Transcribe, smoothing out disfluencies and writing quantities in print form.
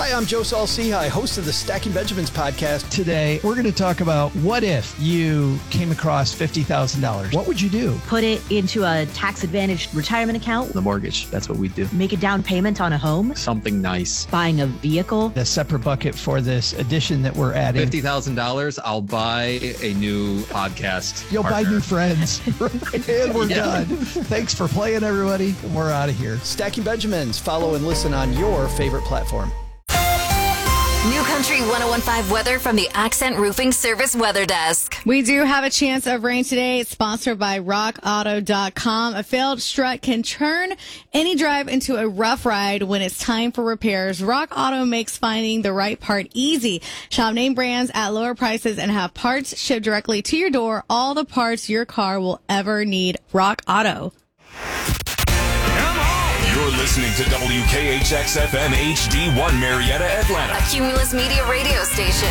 Hi, I'm Joe Saul-Sehy, host of the Stacking Benjamins podcast. Today, we're going to talk about what if you came across $50,000? What would you do? Put it into a tax-advantaged retirement account. The mortgage, that's what we do. Make a down payment on a home. Something nice. Buying a vehicle. A separate bucket for this addition that we're adding. $50,000, I'll buy a new podcast. You'll partner. buy new friends. And we're done. Thanks for playing, everybody. We're out of here. Stacking Benjamins. Follow and listen on your favorite platform. New Country 101.5 weather from the Accent Roofing Service Weather Desk. We do have a chance of rain today. It's sponsored by RockAuto.com. A failed strut can turn any drive into a rough ride when it's time for repairs. Rock Auto makes finding the right part easy. Shop name brands at lower prices and have parts shipped directly to your door. All the parts your car will ever need. Rock Auto. You're listening to WKHX-FM HD1 Marietta, Atlanta. A Cumulus Media radio station.